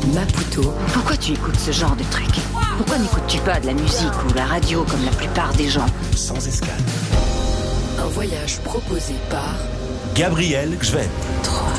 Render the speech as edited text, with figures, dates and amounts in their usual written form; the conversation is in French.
Maputo. Pourquoi tu écoutes ce genre de truc? Pourquoi n'écoutes-tu pas de la musique ou la radio comme la plupart des gens? Sans escale. Un voyage proposé par Gabriel Gvent. 3.